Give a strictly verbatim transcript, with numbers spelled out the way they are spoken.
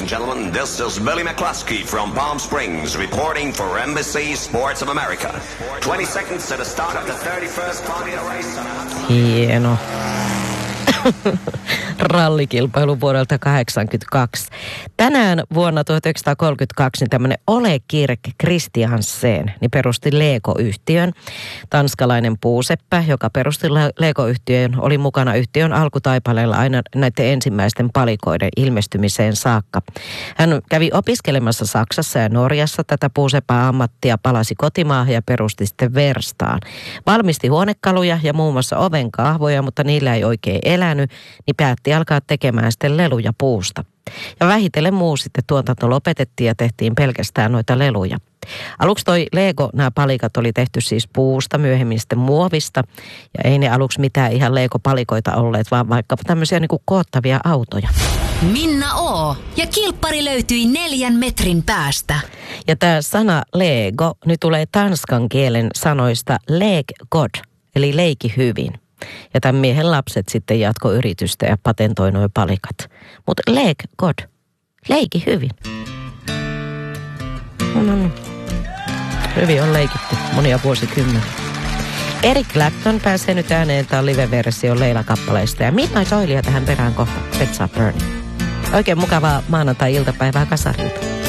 and gentlemen, this is Billy McCluskey from Palm Springs reporting for N B C Sports of America. twenty seconds to the start of the thirty-first Formula race. Hieno. Rallikilpailu vuodelta kahdeksankymmentäkaksi. Tänään vuonna tuhatyhdeksänsataakolmekymmentäkaksi niin tämmöinen Ole Kirk Christiansen niin perusti Lego-yhtiön. Tanskalainen puuseppä, joka perusti Lego-yhtiön, oli mukana yhtiön alkutaipaleella aina näiden ensimmäisten palikoiden ilmestymiseen saakka. Hän kävi opiskelemassa Saksassa ja Norjassa tätä puuseppää ammattia, palasi kotimaahan ja perusti sitten verstaan. Valmisti huonekaluja ja muun muassa ovenkahvoja, mutta niillä ei oikein elänyt, niin päätti alkaa tekemään sitten leluja puusta. Ja vähitellen muu sitten tuotanto lopetettiin ja tehtiin pelkästään noita leluja. Aluksi toi Lego, nämä palikat oli tehty siis puusta, myöhemmin sitten muovista. Ja ei ne aluksi mitään ihan Lego-palikoita olleet, vaan vaikka tämmöisiä niin kuin koottavia autoja. Minna O. Ja kilppari löytyi neljän metrin päästä. Ja tämä sana Lego nyt tulee tanskan kielen sanoista leg god, eli leiki hyvin. Ja tämän miehen lapset sitten jatko yritystä ja patentoi nuo palikat. Mutta leg god, leiki hyvin. No, no, no. Hyvin on leikitty monia vuosikymmeniä. Eric Clapton pääsee nyt ääneen tämän live-versio Leila-kappaleista ja Midnight Oilia tähän perään kohta. Let's Burn. Oikein mukavaa maanantai-iltapäivää kasarilta.